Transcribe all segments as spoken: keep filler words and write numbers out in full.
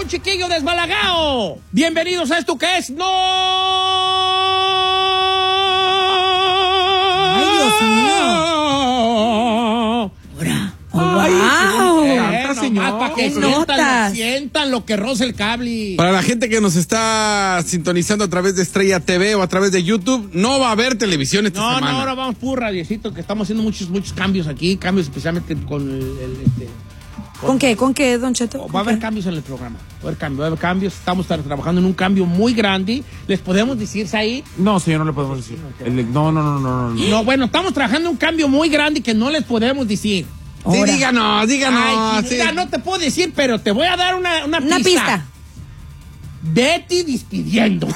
un chiquillo desbalagao. Bienvenidos a esto que es No. Ay, Dios mío. Ahora. Ay, wow. Eh, señor, para que sientan, sientan lo que roza el cable. Para la gente que nos está sintonizando a través de Estrella T V o a través de YouTube, no va a haber televisión esta no, semana. No, ahora vamos puro radiocito, que estamos haciendo muchos, muchos cambios aquí, cambios especialmente con el... el este, con, ¿Con qué? ¿Con qué, Don Cheto? Va a haber qué? cambios en el programa. Va a haber cambios, va a haber cambios. Estamos trabajando en un cambio muy grande. ¿Les podemos decir, Said? No, señor, no le podemos decir. El, no, no, no, no, no. No, bueno, estamos trabajando en un cambio muy grande que no les podemos decir. Sí, díganos, díganos. Ay, sí. mira, no te puedo decir, pero te voy a dar una, una, una pista. pista. Betty despidiendo.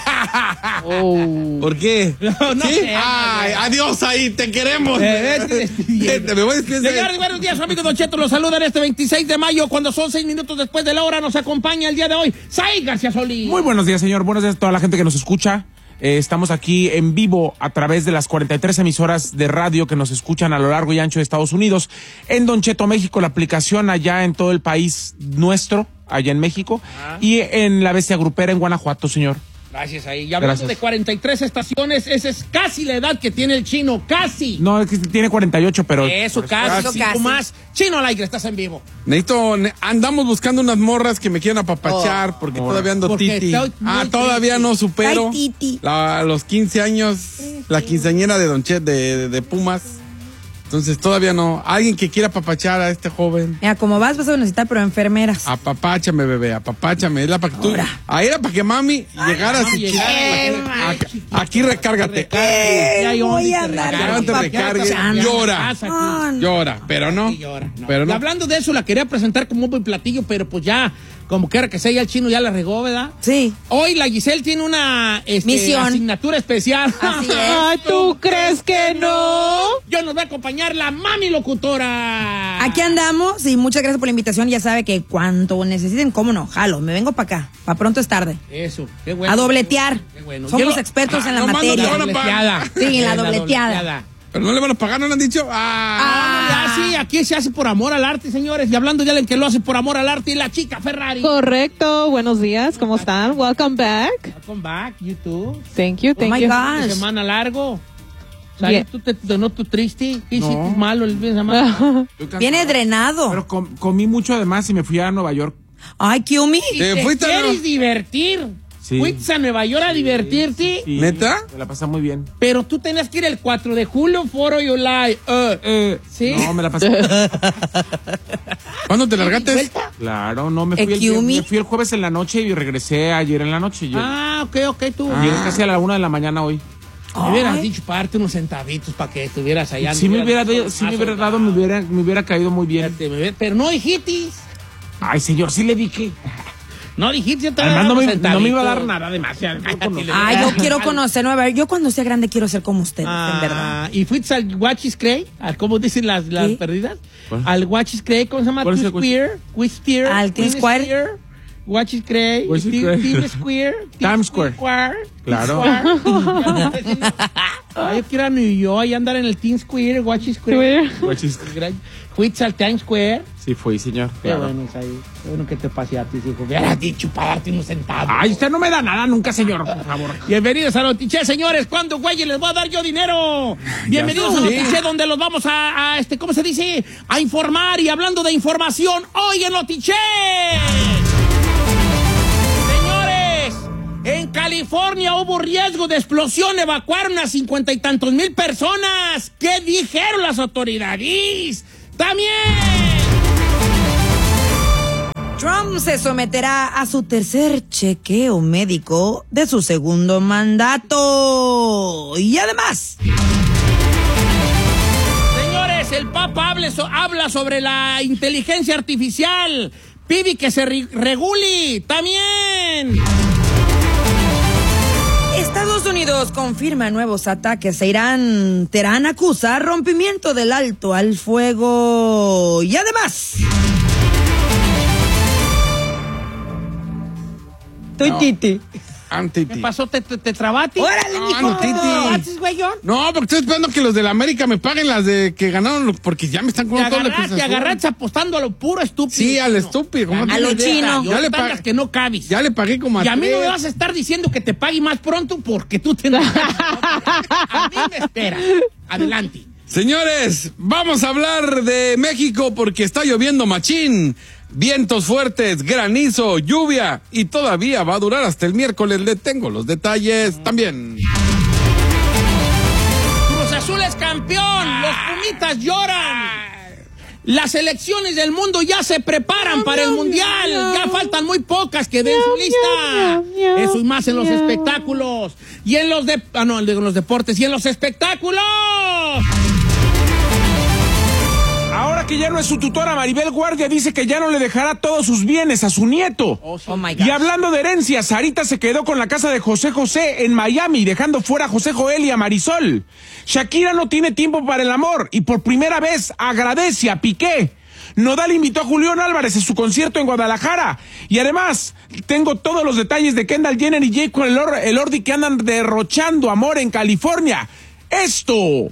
Oh. ¿Por qué? No, no ¿Sí? sé. Ay, adiós ahí, te queremos. Eh, Betty despidiendo. Me voy a despedir. Señores, buenos días, su amigo Don Cheto. Los saludan este veintiséis de mayo, cuando son seis minutos después de la hora. Nos acompaña el día de hoy Said García Solís. Muy buenos días, señor. Buenos días a toda la gente que nos escucha. Eh, estamos aquí en vivo a través de las cuarenta y tres emisoras de radio que nos escuchan a lo largo y ancho de Estados Unidos. En Don Cheto, México, la aplicación allá en todo el país nuestro, allá en México. Ah. Y en la Bestia Grupera en Guanajuato, señor. Gracias, ahí. Y hablando Gracias. de cuarenta y tres estaciones, esa es casi la edad que tiene el chino, casi. No, es que tiene cuarenta y ocho, pero... Eso, casi, casi. casi. más. Chino al aire, estás en vivo. Necesito, andamos buscando unas morras que me quieran apapachar, oh, porque morra. todavía ando porque titi. Ah, todavía titi. no supero. Ay, titi. La, los quince años, sí, la quinceañera de Don Chet, de, de, de Pumas. Entonces todavía no. Alguien que quiera apapachar a este joven. Mira, como vas, vas a necesitar, pero enfermeras. Apapáchame, bebé, apapáchame. Es la para que tú. Ahí era para que mami Ay, llegara no, así. Aquí, aquí recárgate. Eh, voy a andar. Te recargue. Llora. Llora, pero no. Llora, no. Pero no. Y hablando de eso, la quería presentar como un buen platillo, pero pues ya, como quiera que sea, ya el chino ya la regó, ¿verdad? Sí. Hoy la Giselle tiene una este, misión, asignatura especial. Así es. Ay, ¿tú crees que no? Yo nos voy a acompañar la mami locutora. Aquí andamos y muchas gracias por la invitación. Ya sabe que cuando necesiten, cómo no, jalo, me vengo para acá. Para pronto es tarde. Eso, qué bueno. A dobletear. Qué bueno. Somos expertos ah, en la no materia. La dobleteada. Sí, en la, la dobleteada. dobleteada. Pero no le van a pagar, ¿no le han dicho? Ah, ah ya, sí, aquí se hace por amor al arte, señores. Y hablando ya de que lo hace por amor al arte, y la chica Ferrari. Correcto, buenos días, ¿cómo están? Welcome back. Welcome back, YouTube. Thank you, thank oh my you. gosh. Una semana largo. ¿Sabes? Yeah. ¿Tú te, te noto triste? ¿Qué no. hiciste malo el fin de semana? Viene drenado. Pero com, comí mucho además y me fui a Nueva York. Ay, Kiyomi. ¿Te, ¿Te fuiste quieres no? divertir? Sí. ¿Fuiste a Nueva York a divertirte? Sí, ¿neta? Me la pasé muy bien. Pero tú tenías que ir el cuatro de julio, Foro y July. Uh, eh, ¿Sí? No, me la pasé. ¿Cuándo te largaste? Claro, no, me fui, el, me fui el jueves en la noche y regresé ayer en la noche. Yo, ah, ok, ok, tú. Ah. Llegué casi a la una de la mañana hoy. Me hubieras dicho pagarte unos centavitos para que estuvieras allá. Si me hubiera dado, si me hubiera dado, me hubiera, me hubiera caído muy bien. Pero no dijiste. Ay, señor, sí le dije. No dijiste, yo te Además, no, me, no me iba a dar nada demasiado. Ay, yo quiero conocer Nueva York. Yo cuando sea grande quiero ser como usted, ah, en verdad. ¿Y fuiste al Watchis Cray? ¿Cómo dicen las, las perdidas? ¿Cuál? Al Watchis Cray, ¿cómo se llama? Twin Square. Square. Al Twin Square. Watchis Cray. Times Square. Times Square. Claro. Ay, yo quiero a New York y andar en el Times Square, Watchis Square. ¿Fuiste al Times Square? Sí, fui, señor. Qué claro. bueno, es ahí. Qué bueno que te pase a ti, hijo. Me hubieras dicho para darte unos centavos. Ay, usted no me da nada nunca, señor, por favor. Bienvenidos a Notiche, señores. ¿Cuándo, güey, les voy a dar yo dinero? Bienvenidos a Notiche, donde los vamos a, a, este, ¿cómo se dice? A informar. Y hablando de información, hoy en Notiche. Señores, en California hubo riesgo de explosión. Evacuaron a cincuenta y tantos mil personas. ¿Qué dijeron las autoridades? También. Trump se someterá a su tercer chequeo médico de su segundo mandato. Y además... Señores, el Papa habla, so, habla sobre la inteligencia artificial. Pide que se re regule. También... Estados Unidos confirma nuevos ataques a Irán. Teherán acusa rompimiento del alto al fuego. Y además... Estoy no. Titi. Antiti. ¿Qué pasó? ¿Te, te, te trabaste? ¡Órale, No, mijo! no, ¿Te Titi. trabaste, güeyón? No, porque estoy esperando que los de la América me paguen las de que ganaron, lo- porque ya me están Te cobrando todo lo que agarraste, te agarraste apostando a lo puro estúpido. Sí, al estúpido. ¿cómo A te lo digo? chino. Ya Ya le le pagas pagué. que no cabes. Ya le pagué como a Y a mí no me tres. vas a estar diciendo que te pague más pronto porque tú te... A mí me espera. Adelante. Señores, vamos a hablar de México porque está lloviendo machín. Vientos fuertes, granizo, lluvia y todavía va a durar hasta el miércoles. Le tengo los detalles también. Cruz Azul es campeón. Los Pumitas lloran. Las selecciones del mundo ya se preparan para el Mundial. Ya faltan muy pocas que den su lista. Eso y más en los espectáculos. Y en los de... Ah, no, en los deportes. Y en los espectáculos. Ahora que ya no es su tutora, Maribel Guardia dice que ya no le dejará todos sus bienes a su nieto. Oh, my God. Y hablando de herencias, Sarita se quedó con la casa de José José en Miami, dejando fuera a José Joel y a Marisol. Shakira no tiene tiempo para el amor y por primera vez agradece a Piqué. Nodal invitó a Julián Álvarez a su concierto en Guadalajara. Y además, tengo todos los detalles de Kendall Jenner y Jake Elordi que andan derrochando amor en California. Esto,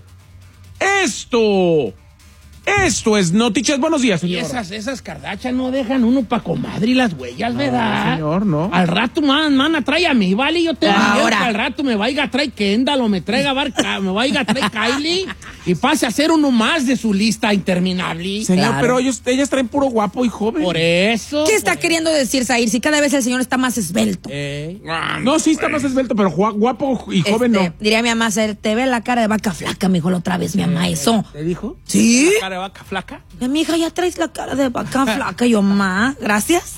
esto... Esto es Noticias. Buenos días, Y señor. esas, esas Kardashian no dejan uno pa' comadre y las huellas, ¿verdad? señor, no. Al rato, man, man, trae a mí, vale, yo te digo Ahora. que al rato me vaya a traer Kendall o me traiga Barca, me vaya a traer Kylie y pase a ser uno más de su lista interminable. Señor, Claro. pero ellos, ellas traen puro guapo y joven. Por eso. ¿Qué está por- queriendo decir, Zahir? Si cada vez el señor está más esbelto. Eh, No, sí está más esbelto, pero gua- guapo y joven Este, no. Diría mi mamá, se te ve la cara de vaca flaca, me dijo la otra vez mi mamá eso. ¿Te dijo? ¿Sí? ¿La cara de vaca flaca? Ya, mi hija, ya traes la cara de vaca flaca. Y yo, mamá, gracias.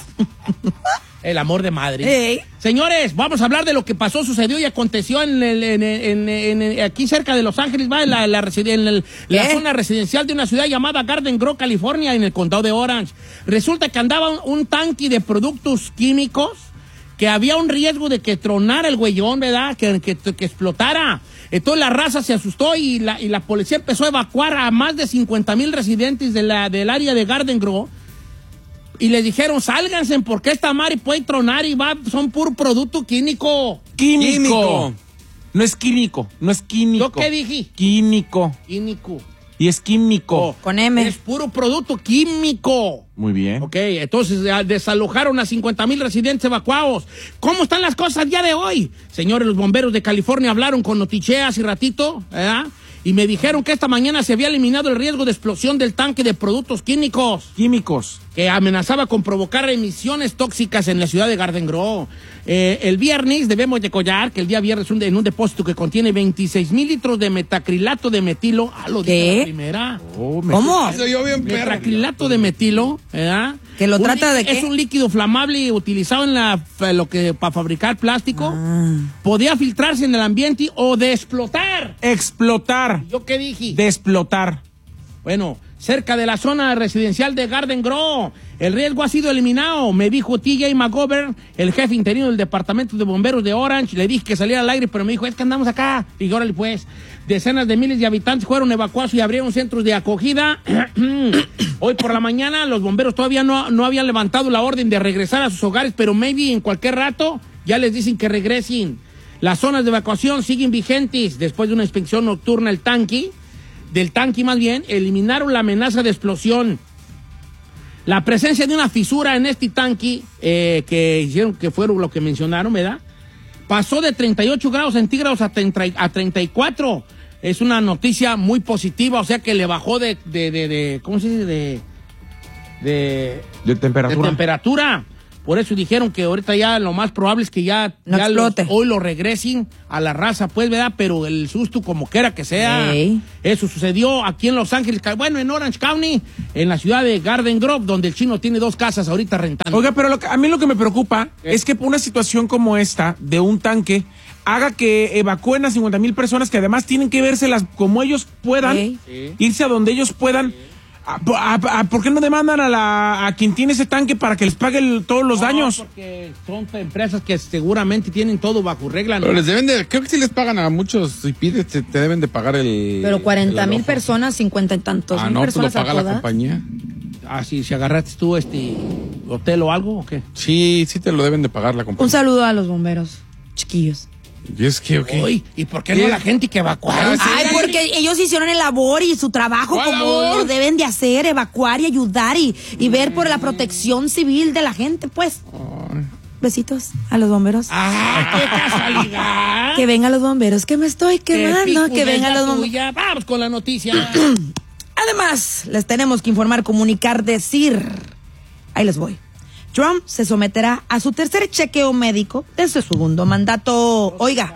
El amor de madre. Ey. Señores, vamos a hablar de lo que pasó, sucedió y aconteció en el, en, en- en- en- aquí cerca de Los Ángeles, va en la, la, residen- en el- la ¿Qué? zona residencial de una ciudad llamada Garden Grove, California, en el condado de Orange. Resulta que andaba un, un tanque de productos químicos, que había un riesgo de que tronara el güeyón, ¿verdad? Que, que, que explotara. Entonces la raza se asustó y la, y la policía empezó a evacuar a más de cincuenta mil residentes de la, del área de Garden Grove. Y les dijeron, sálganse porque esta madre puede tronar y va, son puro producto químico. Químico. Químico. No es químico, no es químico. ¿Yo qué dije? Químico. Químico. Y es químico. Con M. Es puro producto químico. Muy bien. Ok, entonces ya desalojaron a cincuenta mil residentes evacuados. ¿Cómo están las cosas al día de hoy? Señores, los bomberos de California hablaron con Notiche hace ratito, ¿verdad? Y me dijeron que esta mañana se había eliminado el riesgo de explosión del tanque de productos químicos Químicos. que amenazaba con provocar emisiones tóxicas en la ciudad de Garden Grove. Eh, el viernes debemos de collar que el día viernes un- en un depósito que contiene veintiséis mil litros de metacrilato de metilo. Ah, lo dije ¿Qué? la primera. Oh, me- ¿Cómo? Eso yo bien perro. Metacrilato de metilo, ¿verdad? ¿Que lo Un trata lí- de qué? Es un líquido flamable utilizado en la fa- lo que para fabricar plástico. Ah. Podía filtrarse en el ambiente o de explotar. Explotar. ¿Yo qué dije? De explotar. Bueno, cerca de la zona residencial de Garden Grove. El riesgo ha sido eliminado, me dijo T J McGovern, el jefe interino del Departamento de Bomberos de Orange. Le dije que saliera al aire, pero me dijo, es que andamos acá. Y dije, órale pues. Decenas de miles de habitantes fueron evacuados y abrieron centros de acogida. Hoy por la mañana los bomberos todavía no, no habían levantado la orden de regresar a sus hogares, pero maybe en cualquier rato ya les dicen que regresen. Las zonas de evacuación siguen vigentes después de una inspección nocturna del tanque. del tanque más bien, eliminaron la amenaza de explosión. La presencia de una fisura en este tanque, eh, que hicieron que fueron lo que mencionaron, ¿verdad? Pasó de treinta y ocho grados centígrados a, treinta, a treinta y cuatro. Es una noticia muy positiva, o sea que le bajó de, de, de, de ¿cómo se dice? De, de, De temperatura. de temperatura. Por eso dijeron que ahorita ya lo más probable es que ya, No ya los- explote. hoy lo regresen a la raza, pues, ¿verdad? Pero el susto como quiera que sea. Ey. Eso sucedió aquí en Los Ángeles, bueno, en Orange County, en la ciudad de Garden Grove, donde el chino tiene dos casas ahorita rentando. Oiga, pero lo que- a mí lo que me preocupa es que una situación como esta, de un tanque, haga que evacúen a cincuenta mil personas que además tienen que vérselas como ellos puedan, Sí. Sí. irse a donde ellos puedan. ¿A, a- a- ¿Por qué no demandan a, la, a quien tiene ese tanque para que les pague el- todos los No, daños? porque son empresas que seguramente tienen todo bajo regla, ¿no? Pero les deben de, creo que sí les pagan a muchos, si pides, te, te deben de pagar el... Pero cuarenta el mil alojo. personas, cincuenta y tantos Ah, mil no, pues lo personas a paga la todas. compañía. Ah, sí, si agarraste tú este hotel o algo, ¿o qué? Sí, sí te lo deben de pagar la compañía. Un saludo a los bomberos. chiquillos. ¿Y es que, okay. Uy, ¿y por qué no la gente que evacuaron? Ah, sí. Ay, porque ellos hicieron el labor y su trabajo ¿Cuál como labor? lo deben de hacer, evacuar y ayudar y, y ver por la protección civil de la gente, pues. Besitos a los bomberos. ¡Ah, qué casualidad! Que vengan los bomberos, que me estoy quemando, que vengan los bomberos. Tuya. Vamos con la noticia. Además, les tenemos que informar, comunicar, decir. Ahí les voy. Trump se someterá a su tercer chequeo médico de su segundo mandato. Oiga,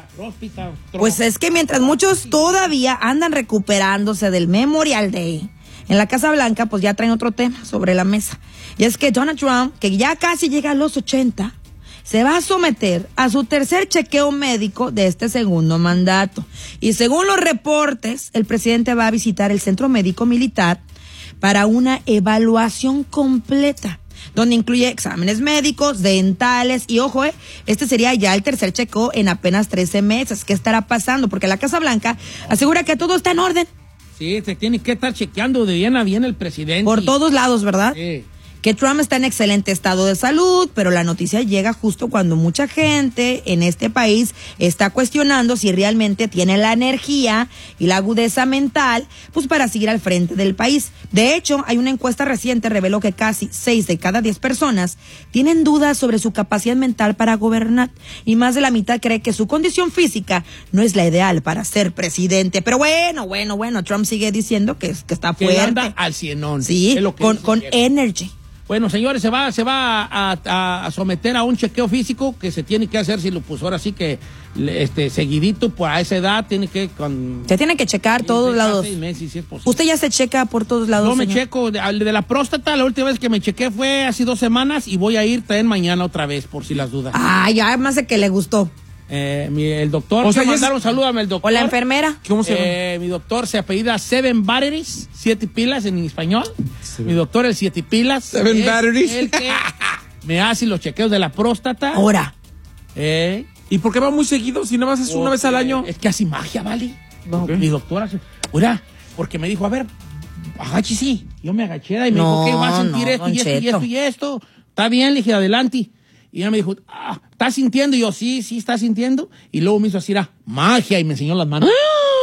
pues es que mientras muchos todavía andan recuperándose del Memorial Day, en la Casa Blanca pues ya traen otro tema sobre la mesa. Y es que Donald Trump, que ya casi llega a los ochenta, se va a someter a su tercer chequeo médico de este segundo mandato. Y según los reportes, el presidente va a visitar el Centro Médico Militar para una evaluación completa, donde incluye exámenes médicos, dentales, y ojo, eh, este sería ya el tercer chequeo en apenas trece meses. ¿Qué estará pasando? Porque la Casa Blanca asegura que todo está en orden. Sí, se tiene que estar chequeando de bien a bien el presidente. Por todos lados, ¿verdad? Sí. Que Trump está en excelente estado de salud, pero la noticia llega justo cuando mucha gente en este país está cuestionando si realmente tiene la energía y la agudeza mental pues para seguir al frente del país. De hecho, hay una encuesta reciente reveló que casi seis de cada diez personas tienen dudas sobre su capacidad mental para gobernar y más de la mitad cree que su condición física no es la ideal para ser presidente. Pero bueno, bueno, bueno, Trump sigue diciendo que, que está Que fuerte. anda al cienón. Sí, Es lo que con, dice con el- energy. Bueno, señores, se va, se va a, a- a someter a un chequeo físico que se tiene que hacer, si lo puso ahora sí que le- este seguidito, pues a esa edad tiene que con Se tiene que checar sí, todos seis, lados. seis meses, si es posible. Usted ya se checa por todos lados. Yo me señor? checo de, al de la próstata, la última vez que me chequé fue hace dos semanas y voy a ir también mañana otra vez por si las dudas. Ah, ya más de que le gustó. Eh, mi, el doctor, O sea, quiero ya es- mandar un saludo a el doctor. O la enfermera. ¿Cómo se llama? Eh, mi doctor se apellida Seven Batteries, siete pilas en español. Mi doctor el siete pilas. Seven es Batteries. El que me hace los chequeos de la próstata. Ahora. Eh, ¿Y por qué va muy seguido si nada más es una vez al año? Es que hace magia, ¿vale? No. Ok. Mi doctora hace... Mira, porque me dijo, a ver, agáchese. Yo me agaché y me No, dijo que va a sentir no, esto don y esto y Cheto. esto y esto. Está bien, le dije, adelante. Y ella me dijo, ah, ¿estás sintiendo? Y yo, sí, sí, está sintiendo. Y luego me hizo así, era magia, y me enseñó las manos.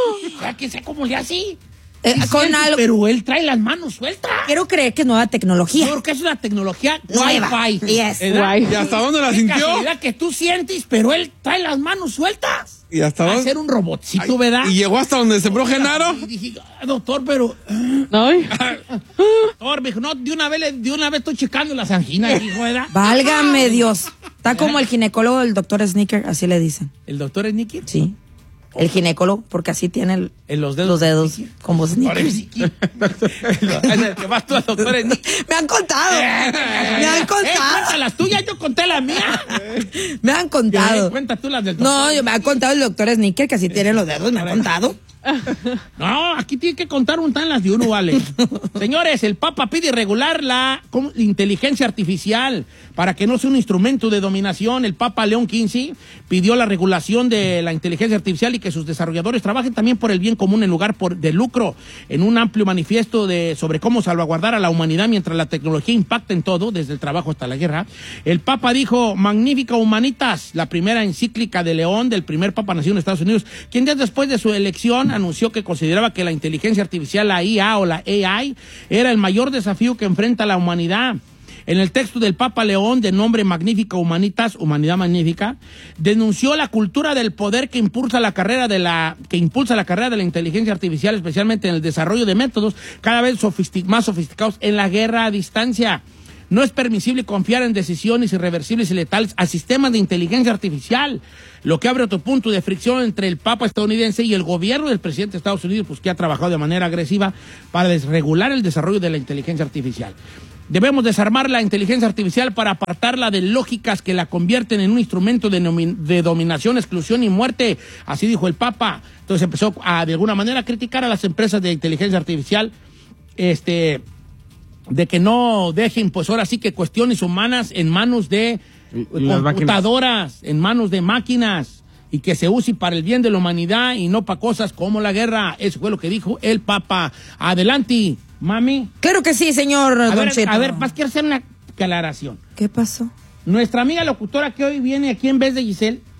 Ya que sé cómo le hace. Eh, Sí con siente, algo- Pero él trae las manos sueltas. Quiero creer que es nueva tecnología. Yo creo que es una tecnología Nueva. Wi-Fi. Yes. ¿Verdad? Wi-Fi. ¿Y hasta dónde la Qué sintió? casualidad que tú sientes, pero él trae las manos sueltas. ¿Y hasta Va a dónde? ser un robotcito, ¿verdad? ¿Y llegó hasta donde sembró Genaro? Y dije, "Ah, doctor, pero... No, Doctor, me dijo, no, de una vez, le- de una vez estoy checando las anginas, dijo, ¿verdad? Válgame Dios. Está como el ginecólogo del doctor Sneaker, así le dicen. ¿El doctor es Nicky? Sí. El ginecólogo, porque así tiene el- En los dedos. los dedos como Doctor Sneaker. es Nicky. Es el que vas tú al doctor es Nicky. Me han contado. Me han Eh, contado. cuenta las tuyas, yo conté la mía. Me han Eh, contado. Cuenta tú las del doctor. No, yo me ha contado el doctor Sneaker que así tiene los dedos, me ha contado. No, aquí tiene que contar un tan las de uno, vale. Señores, el Papa pide regular la ¿cómo? inteligencia artificial para que no sea un instrumento de dominación. El Papa León quince pidió la regulación de la inteligencia artificial y que sus desarrolladores trabajen también por el bien común en lugar por, de lucro. En un amplio manifiesto de, sobre cómo salvaguardar a la humanidad mientras la tecnología impacta en todo, desde el trabajo hasta la guerra, el Papa dijo, Magnifica Humanitas, la primera encíclica de León, del primer Papa nacido en Estados Unidos, quien días después de su elección anunció que consideraba que la inteligencia artificial, la I A o la A I, era el mayor desafío que enfrenta la humanidad. En el texto del Papa León, de nombre Magnifica Humanitas, Humanidad Magnífica, denunció la cultura del poder que impulsa la carrera de la, que impulsa la carrera de la inteligencia artificial, especialmente en el desarrollo de métodos cada vez sofistic- más sofisticados en la guerra a distancia. No es permisible confiar en decisiones irreversibles y letales a sistemas de inteligencia artificial, lo que abre otro punto de fricción entre el Papa estadounidense y el gobierno del presidente de Estados Unidos, pues que ha trabajado de manera agresiva para desregular el desarrollo de la inteligencia artificial. Debemos desarmar la inteligencia artificial para apartarla de lógicas que la convierten en un instrumento de, nomi- de dominación, exclusión y muerte, así dijo el Papa. Entonces empezó a, de alguna manera, a criticar a las empresas de inteligencia artificial, este... de que no dejen, pues ahora sí que cuestiones humanas en manos de Las computadoras, en manos de máquinas, y que se use para el bien de la humanidad y no para cosas como la guerra. Eso fue lo que dijo el Papa. Adelante, mami. Claro que sí, señor A Don ver, Cheto. a ver, más quiero hacer una aclaración. ¿Qué pasó? Nuestra amiga locutora que hoy viene aquí en vez de Giselle,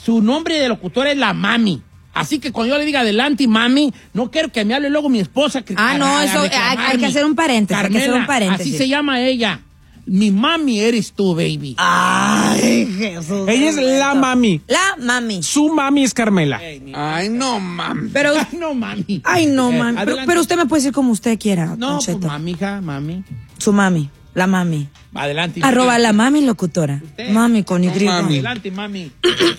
su nombre de locutor es la Mami. Así que cuando yo le diga adelante, Mami, no quiero que me hable luego mi esposa. Que Ah, no, eso hay, hay que hacer un paréntesis. Hay que hacer un paréntesis. Así se llama ella. Mi mami eres tú, baby. Ay, Jesús. Ella es la mami. La mami. Su mami es Carmela. Ay, no, mami. Pero, Ay, no, mami. ay, no, Eh, mami. Pero, adelante. pero usted me puede decir como usted quiera, No, Don pues Cheto. mami, hija, mami. Su mami, la mami. Adelante. Arroba la mami locutora. Usted. Mami con Y. No, mami. Adelante, mami.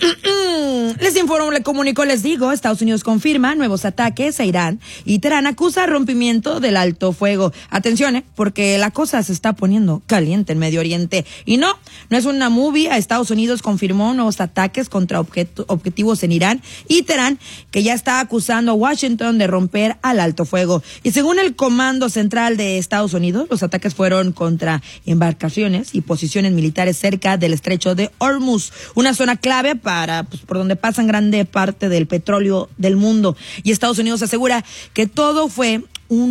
Les informo, le comunico, les digo, Estados Unidos confirma nuevos ataques a Irán y Teherán acusa rompimiento del alto fuego. Atención, ¿eh? Porque la cosa se está poniendo caliente en Medio Oriente. Y no, no es una movie. A Estados Unidos confirmó nuevos ataques contra objeto- objetivos en Irán y Teherán, que ya está acusando a Washington de romper al alto fuego. Y según el Comando Central de Estados Unidos, los ataques fueron contra embarcaciones y posiciones militares cerca del estrecho de Hormuz, una zona clave para, pues, por donde pasan grande parte del petróleo del mundo. Y Estados Unidos asegura que todo fue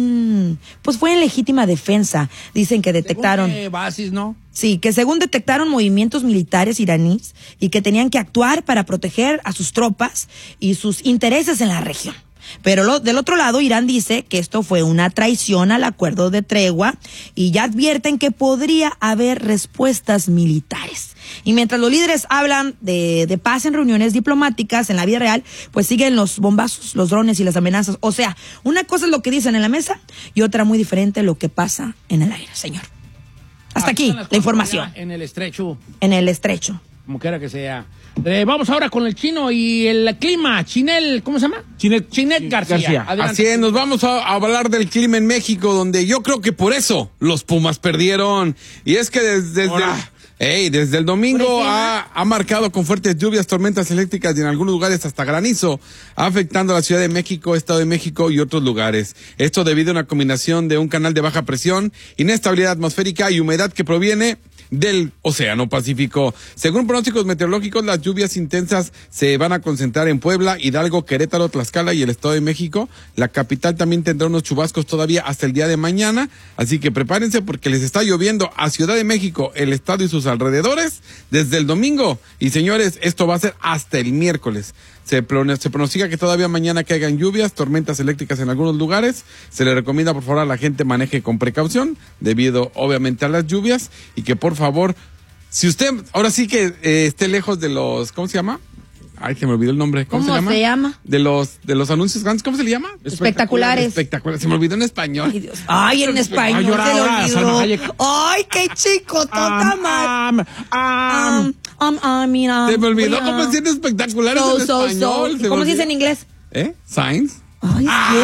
un, pues fue en legítima defensa. Dicen que detectaron. Según, eh, bases, ¿no? Sí, que según detectaron movimientos militares iraníes y que tenían que actuar para proteger a sus tropas y sus intereses en la región. Pero lo, del otro lado, Irán dice que esto fue una traición al acuerdo de tregua y ya advierten que podría haber respuestas militares. Y mientras los líderes hablan de, de paz en reuniones diplomáticas en la vida real, pues siguen los bombazos, los drones y las amenazas. O sea, una cosa es lo que dicen en la mesa y otra muy diferente lo que pasa en el aire, señor. Hasta Así aquí están las la cosas información. allá En el estrecho, En el estrecho. como quiera que sea. Eh, vamos ahora con el chino y el clima. Chinel, ¿cómo se llama? Chinet, Chinet García. García. Adelante. Así es, nos vamos a, a hablar del clima en México, donde yo creo que por eso los Pumas perdieron. Y es que desde, desde, Hola. ey, desde el domingo ha, ha marcado con fuertes lluvias, tormentas eléctricas y en algunos lugares hasta granizo, afectando a la Ciudad de México, Estado de México y otros lugares. Esto debido a una combinación de un canal de baja presión, inestabilidad atmosférica y humedad que proviene del Océano Pacífico. Según pronósticos meteorológicos, las lluvias intensas se van a concentrar en Puebla, Hidalgo, Querétaro, Tlaxcala y el Estado de México. La capital también tendrá unos chubascos todavía hasta el día de mañana, así que prepárense porque les está lloviendo a Ciudad de México, el estado y sus alrededores desde el domingo. Y señores, esto va a ser hasta el miércoles. Se, prono- se pronostica que todavía mañana caigan lluvias, tormentas eléctricas en algunos lugares. Se le recomienda, por favor, a la gente maneje con precaución, debido obviamente a las lluvias, y que por favor, si usted ahora sí que eh, esté lejos de los, ¿cómo se llama? Ay, se me olvidó el nombre. ¿Cómo, ¿Cómo se llama? se llama? De los de los anuncios grandes, ¿cómo se le llama? Espectaculares. Espectaculares. Se me olvidó en español. Ay, Dios. Ay, en español Ay, ahora, se le ahora, Salma olvidó. Hayek. Ay, qué chico, tonta madre. Am, am, Um, um, ah, mira. Se me olvidó Oiga. cómo decir espectaculares So, en so, español. so. Se me ¿Cómo se dice olvidó. en inglés? ¿Eh? ¿Signs? Ay,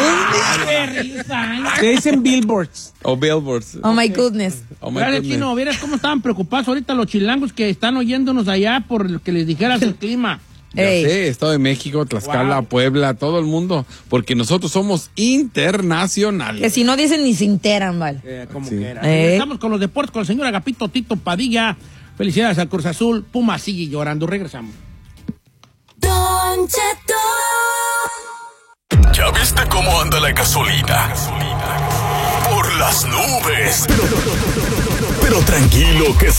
Se dicen billboards. O billboards. oh my goodness. Oh, my Dale, goodness. chino, vieras cómo estaban preocupados ahorita los chilangos que están oyéndonos allá por lo que les dijeras el clima. Ya Ey. sé, Estado de México, Tlaxcala, Wow. Puebla, todo el mundo, porque nosotros somos internacionales. Que si no dicen ni se enteran, vale. Eh, como Sí. quiera. Eh. Estamos con los deportes con el señor Agapito Tito Padilla. Felicidades al Cruz Azul. Puma sigue llorando. Regresamos. Don Cheto. ¿Ya viste cómo anda la gasolina? Por las nubes. Pero, pero tranquilo que